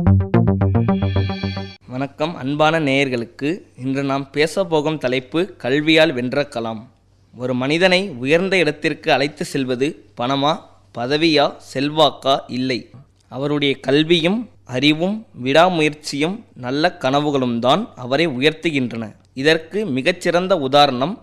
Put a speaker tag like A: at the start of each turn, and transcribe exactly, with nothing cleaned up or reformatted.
A: வணக்கம் அன்பான நேயர்களுக்கு. இன்று நாம் பேசப்போகும் தலைப்பு கல்வியால் வென்ற கலாம். ஒரு மனிதனை உயர்ந்த இடத்திற்கு அழைத்து செல்வது பணமா, பதவியா, செல்வாக்கா? இல்லை, அவருடைய கல்வியும் அறிவும் விடாமுயற்சியும் நல்ல கனவுகளும் தான் அவரை உயர்த்துகின்றன. இதற்கு மிகச்சிறந்த உதாரணம்